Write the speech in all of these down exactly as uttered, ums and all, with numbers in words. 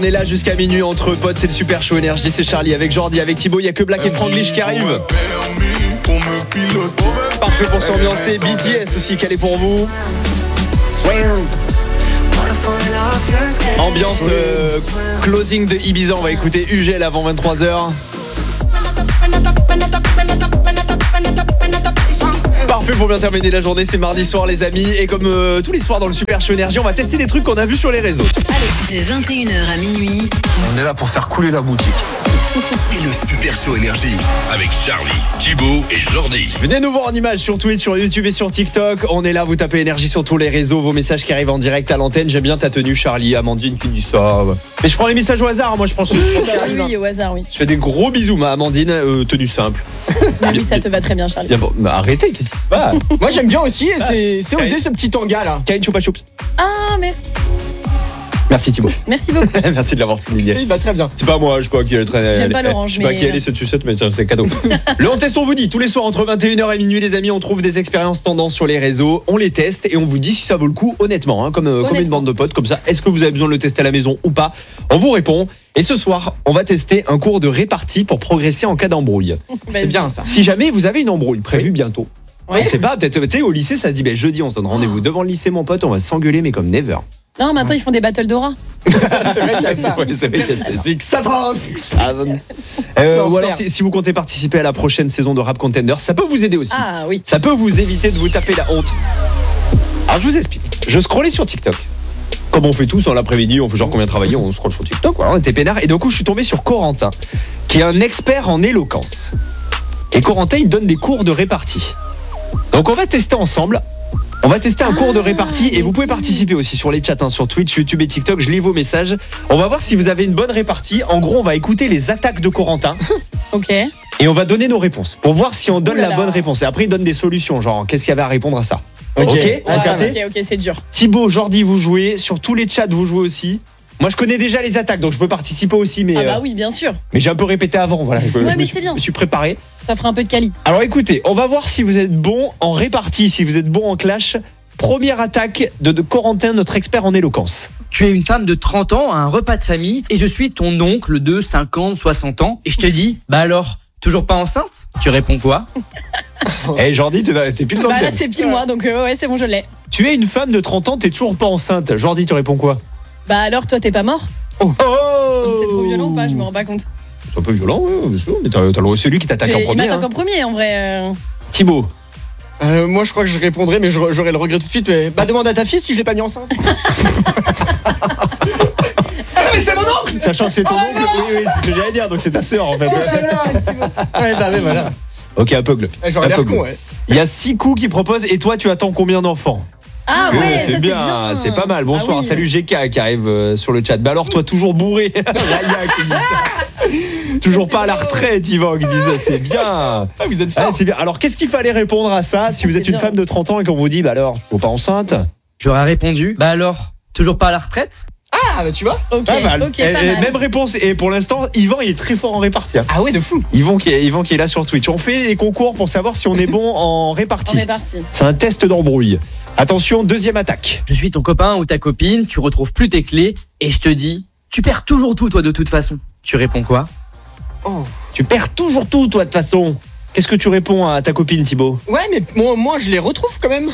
On est là jusqu'à minuit entre potes, c'est le Super Show Énergie, c'est Charlie avec Jordi, avec Thibaut, il y a que Black et Franglish qui arrivent. Parfait pour s'ambiancer, B T S aussi calé pour vous. Ambiance euh, closing de Ibiza, on va écouter U G L avant vingt-trois heures. Parfait pour bien terminer la journée, c'est mardi soir les amis. Et comme euh, tous les soirs dans le Super Show Énergie, on va tester des trucs qu'on a vus sur les réseaux. Allez, de vingt et une heures à minuit. On est là pour faire couler la boutique. C'est le Super Show Énergie avec Charlie, Thibaut et Jordi. Venez nous voir en image sur Twitch, sur YouTube et sur TikTok. On est là, vous tapez Énergie sur tous les réseaux. Vos messages qui arrivent en direct à l'antenne. J'aime bien ta tenue Charlie, Amandine qui dit ça. Mais je prends les messages au hasard, moi je pense. Oui, oui, au hasard, oui. Je fais des gros bisous, ma Amandine, euh, tenue simple. Ah oui, ça te va très bien, Charlie. Bien, bon, bah, arrêtez, qu'est-ce qui se passe? Moi j'aime bien aussi, et c'est, c'est osé ce petit tanga là. Kaïn Choupa Choups. Ah, mais Merci Thibaut. merci beaucoup. Merci de l'avoir souligné. Il va très bien. C'est pas moi, je sais pas qui est très. J'aime pas l'orange, Je sais pas mais- qui est cette sucette, mais tiens, c'est cadeau. Le On Teste, on vous dit, tous les soirs entre vingt et une heures et minuit, les amis, on trouve des expériences tendances sur les réseaux, on les teste et on vous dit si ça vaut le coup, honnêtement, hein, comme, euh, comme une Honnêtement. bande de potes, comme ça. Est-ce que vous avez besoin de le tester à la maison ou pas? On vous répond. Et ce soir, on va tester un cours de répartie pour progresser en cas d'embrouille. C'est bien ça. Si jamais vous avez une embrouille prévue bientôt, Oui. on sait pas, peut-être, tu sais, au lycée, ça se dit, ben, jeudi, on se donne rendez-vous devant le lycée, mon pote, on va s'engueuler, mais comme never. Non, maintenant ils font des battles d'aura. C'est vrai qu'il y a ça. Ouais, c'est vrai qu'il y a ça. C'est que ça va. Ah, euh, ou L'enfer. alors si, si vous comptez participer à la prochaine saison de Rap Contender, ça peut vous aider aussi. Ah oui. Ça peut vous éviter de vous taper la honte. Alors je vous explique. Je scrollais sur TikTok. Comme on fait tous en l'après-midi, on fait genre combien travailler, on scrolle sur TikTok, voilà, on était peinard. Et d'un coup je suis tombé sur Corentin, qui est un expert en éloquence. Et Corentin il donne des cours de répartie. Donc on va tester ensemble. On va tester un cours de répartie et vous pouvez participer aussi sur les chats, hein, sur Twitch, YouTube et TikTok. Je lis vos messages. On va voir si vous avez une bonne répartie. En gros, on va écouter les attaques de Corentin Ok. et on va donner nos réponses pour voir si on donne Ouh là la là. bonne réponse. Et après, il donne des solutions, genre qu'est-ce qu'il y avait à répondre à ça. Ok, Ok. vous Ouais, captez ok, ok, c'est dur. Thibaut, Jordi, vous jouez. Sur tous les chats, vous jouez aussi. Moi, je connais déjà les attaques, donc je peux participer aussi. Mais, Ah bah euh, oui, bien sûr. mais j'ai un peu répété avant. Voilà. Je, Ouais, je me mais suis, c'est bien. je me suis préparé. Ça fera un peu de quali. Alors écoutez, on va voir si vous êtes bon en répartie, si vous êtes bon en clash. Première attaque de, de Corentin, notre expert en éloquence. Tu es une femme de trente ans à un repas de famille et je suis ton oncle de cinquante, soixante ans et je te dis, bah alors, toujours pas enceinte? Tu réponds quoi? Eh Jordi, t'es, t'es plus dans le Bah là, thème. c'est pile moi, donc euh, ouais, c'est bon, je l'ai. Tu es une femme de trente ans, t'es toujours pas enceinte. Jordi, tu réponds quoi? Bah alors, toi, t'es pas mort? Oh, C'est trop violent ou pas? Je me rends pas compte. C'est un peu violent, ouais, bien sûr, mais t'as, t'as le c'est lui qui t'attaque en J'ai- Il premier. m'attaque Hein. en premier, en vrai. euh. Thibaut, Euh, moi je crois que je répondrai, mais j'aurais j'aurais le regret tout de suite. Mais bah demande à ta fille si je l'ai pas mis enceinte. Ah non mais c'est mon oncle. sachant que c'est ton oncle, oui, oui, c'est ce que j'allais dire, donc c'est ta sœur en fait. Ouais bah ouais voilà. Ok, un peu glauque. Ouais, J'aurais Un l'air peu con glauque. ouais. Il y a six coups qui proposent et toi, tu attends combien d'enfants? Ah ouais, ça, c'est c'est bien, bien. c'est pas mal. Bonsoir, Ah oui. salut G K qui arrive euh, sur le chat. Bah alors, toi, toujours bourré. Raya qui dit ça. Toujours pas à la retraite, Yvan qui dit ça. C'est bien. Ah vous êtes Ah, fort. c'est bien. Alors, qu'est-ce qu'il fallait répondre à ça si vous C'est êtes une bien. femme de trente ans et qu'on vous dit, bah alors, tu pas enceinte? J'aurais répondu, bah alors, toujours pas à la retraite? Ah bah tu vois. Ok, Pas mal. ok, Et- pas et mal. même réponse. Et pour l'instant, Yvan, il est très fort en répartie. hein. Ah ouais de fou. Yvan qui, est, Yvan qui est là sur Twitch. On fait des concours pour savoir si on est bon en On répartie. est parti. C'est un test d'embrouille. Attention, deuxième attaque. Je suis ton copain ou ta copine, tu retrouves plus tes clés et je te dis, tu perds toujours tout toi de toute façon. Tu réponds quoi? Tu perds toujours tout, toi, de toute façon. Qu'est-ce que tu réponds à ta copine, Thibaut? Ouais mais moi, moi je les retrouve quand même.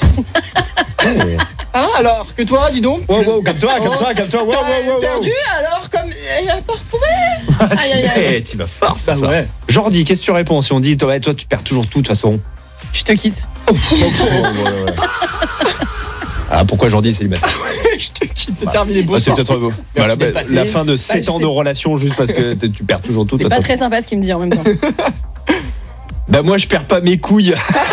Hein alors que toi dis donc. Wow, wow, comme toi, comme toi, comme toi. Wow, T'as wow, wow, perdu alors comme elle a pas retrouvé. Aïe, aïe, aïe. Eh, tu vas fort, Bah ça. ouais. Jordi, qu'est-ce que tu réponds si on dit, toi, toi, tu perds toujours tout, de toute façon? Je te quitte. Ah, pourquoi Jordi est célibataire? Je te quitte, c'est terminé. Ah, c'est Bonsoir. peut-être euh, voilà, d'être bah, passé. la fin de sept je ans sais. de relation juste parce que t- tu perds toujours tout. C'est de pas toute façon. très sympa ce qu'il me dit en même temps. Bah moi je perds pas mes couilles.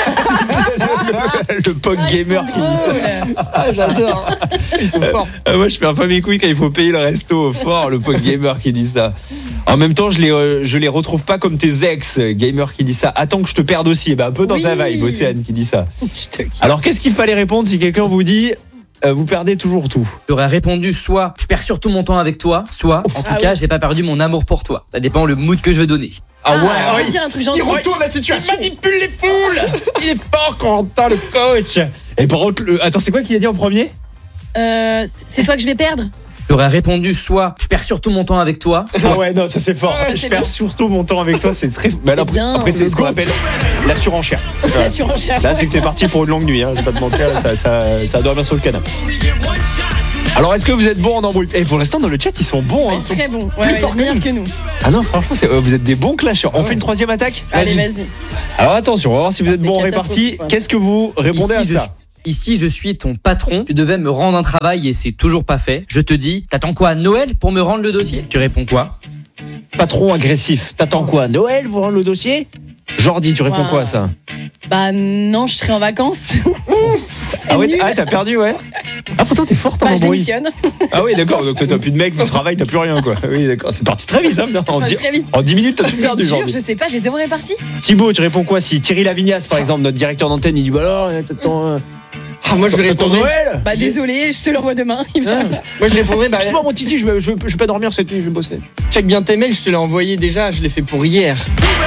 Le pog Ah, ils gamer sont qui dit ça. drôles. Ah j'adore. Ils sont forts. Ah, moi je perds pas mes couilles quand il faut payer le resto fort. Le pog gamer qui dit ça. En même temps je les euh, je les retrouve pas comme tes ex gamer qui dit ça. Attends que je te perde aussi. Eh ben, un peu dans ta Oui. vibe, Océane qui dit ça. Je te quitte. Alors qu'est-ce qu'il fallait répondre si quelqu'un vous dit euh, vous perdez toujours tout? J'aurais répondu soit je perds surtout mon temps avec toi, soit en tout Ah cas oui. j'ai pas perdu mon amour pour toi. Ça dépend le mood que je veux donner. Ah ouais, on va oui. dire un truc gentil. Il retourne la situation. Il manipule les foules. Il est fort Corentin le coach. Et par contre, le... attends, c'est quoi qu'il a dit en premier? Euh, c'est toi que je vais perdre. J'aurais répondu soit je perds surtout mon temps avec toi, Ah ouais, non, ça c'est fort. Ouais, je c'est perds bien. surtout mon temps avec toi, c'est très. Mais alors, après, bien. après, c'est Le ce qu'on goat. appelle la surenchère. La surenchère. Là, c'est que t'es parti pour une longue nuit, hein. Je vais pas te mentir, là, ça, ça, ça dormir sur le canapé. Alors, est-ce que vous êtes bons en embrouille? Et pour l'instant, dans le chat, ils sont bons. Hein. Ils sont très bons. Ouais, ouais, forts que meilleurs nous. que nous. Ah non, franchement, c'est- euh, vous êtes des bons clasheurs. On fait une troisième attaque? Allez, vas-y. Alors attention, on va voir si vous Ah, êtes c'est bons en catastrophique, répartie. quoi. Qu'est-ce que vous répondez ici, à je, ça? ici je suis ton patron, tu devais me rendre un travail et c'est toujours pas fait. Je te dis, t'attends quoi, Noël pour me rendre le dossier? Tu réponds quoi? Patron agressif. T'attends quoi? Noël pour rendre le dossier? Jordi, tu réponds Wow. quoi à ça? Bah non, je serai en vacances. C'est Ah ouais, nul. ah, t'as perdu, ouais. Ah pourtant t'es forte en Bah, je embrouille. démissionne. Ah oui, d'accord. Donc toi, t'as plus de mec, plus de travail, t'as plus rien, quoi. Oui, d'accord. C'est parti très vite, hein. En, Enfin, dix- très vite. en dix minutes, t'as tout C'est perdu, dur, Jordi. je sais pas, j'ai zéro réparti. Thibaut, tu réponds quoi si Thierry Lavignas, par exemple, notre directeur d'antenne, il dit bah alors, euh, t'attends. euh, Ah, moi je t'attends répondrais. Noël. Bah désolé, je te l'envoie demain. Il va- Ah, moi je répondrais, bah, Excuse-moi, mon titi, je vais, je, vais- je vais pas dormir cette nuit, je vais bosser. check bien tes mails, je te l'ai envoyé déjà, je l'ai fait pour hier.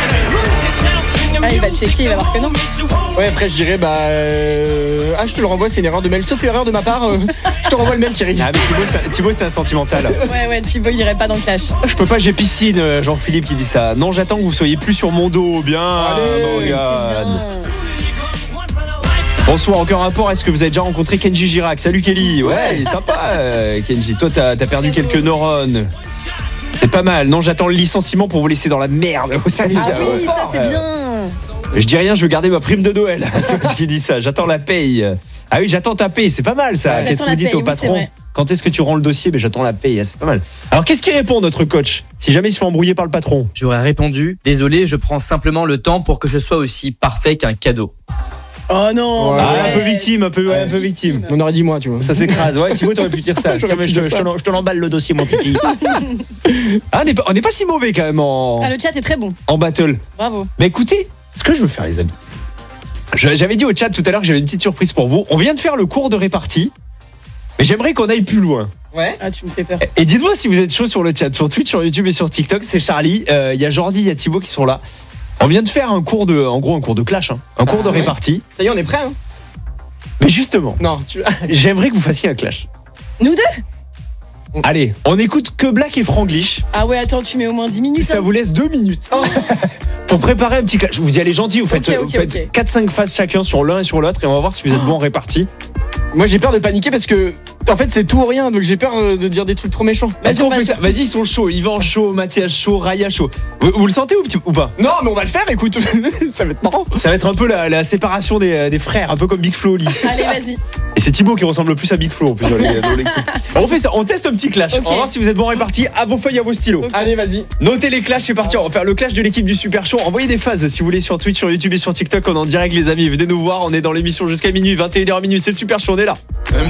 Ah, il va checker, il va voir que non. Ouais, après je dirais, bah. euh, Ah, je te le renvoie, c'est une erreur de mail. Sauf erreur de ma part, euh, je te renvoie le mail, Thierry. Ah mais Thibaut, c'est- Thibaut, c'est un sentimental. Ouais, ouais, Thibaut, il irait pas dans le clash. Je peux pas, j'ai piscine, euh, Jean-Philippe qui dit ça. Non, j'attends que vous soyez plus sur mon dos. Bien, Allez, C'est Morgane. bien. Bonsoir, encore un rapport. Est-ce que vous avez déjà rencontré Kenji Girac? Salut Kelly. Ouais, il est sympa, euh, Kenji. Toi, t'as as perdu quelques neurones. C'est pas mal. Non, j'attends le licenciement pour vous laisser dans la merde. Vous savez, Ah c'est oui, ça fort, c'est euh. bien. Je dis rien, je veux garder ma prime de Noël. C'est moi qui dis ça. J'attends la paye. Ah oui, j'attends ta paye. C'est pas mal ça. Ouais, Qu'est-ce que j'attends vous la dites paye, au oui, patron? c'est vrai. Quand est-ce que tu rends le dossier? Ben, j'attends la paye. C'est pas mal. Alors, qu'est-ce qui répond notre coach si jamais il se fait embrouiller par le patron? J'aurais répondu, désolé, je prends simplement le temps pour que je sois aussi parfait qu'un cadeau. Oh non. Ouais. Ah, arrête. un peu victime, un peu, ouais, un peu victime. On aurait dit moi, tu vois. Ça s'écrase. Ouais, Thibaut, t'aurais pu dire ça. J'aurais Tiens, mais pu je te, dire je te ça. l'en- je te l'emballe le dossier, mon petit. Ah, on n'est pas, on n'est pas si mauvais quand même en, Ah, le chat est très bon. en battle. Bravo. Mais écoutez, ce que je veux faire, les amis. Je- J'avais dit au chat tout à l'heure que j'avais une petite surprise pour vous. On vient de faire le cours de répartie, mais j'aimerais qu'on aille plus loin. Ouais. Ah, tu me fais peur. Et dites-moi si vous êtes chaud sur le chat, sur Twitch, sur YouTube et sur TikTok. C'est Charlie, euh, il y a Jordi, il y a Thibaut qui sont là. On vient de faire un cours de, en gros, un cours de clash, hein. un cours de ouais. répartie. Ça y est, on est prêt, hein? Mais justement, Non, tu. j'aimerais que vous fassiez un clash. Nous deux. Allez, on écoute que Black et Franglish. Ah ouais, attends, tu mets au moins dix minutes. Ça hein. vous laisse deux minutes pour préparer un petit clash. Je vous dis, allez gentil, vous faites, Ok, ok, vous faites ok. quatre cinq phases chacun sur l'un et sur l'autre et on va voir si vous êtes bons en répartie. Moi j'ai peur de paniquer parce que. En fait, c'est tout ou rien, donc j'ai peur euh, de dire des trucs trop méchants. Vas-y, Est-ce qu'on on va fait ça sur- Vas-y, ils sont chauds. Yvan chaud, Mathias chaud, Raya chaud. Vous, vous le sentez ou, petit- ou pas? Non, mais on va le faire, écoute. Ça va être marrant. Ça va être un peu la, la séparation des, des frères, un peu comme Big Flo Oli. Allez, vas-y. Et c'est Thibaut qui ressemble le plus à Big Flo en plus dans les- dans l'équipe. On fait ça, on teste un petit clash. Ok. On va voir si vous êtes bons en répartie. À vos feuilles, à vos stylos. Ok. Allez, vas-y. Notez les clashs, c'est parti. On va faire le clash de l'équipe du Super Show. Envoyez des phases si vous voulez sur Twitch, sur YouTube et sur TikTok. On est en direct, les amis. Venez nous voir. On est dans l'émission jusqu'à minuit, vingt et une heures minuit. C'est le Super Show, on est là.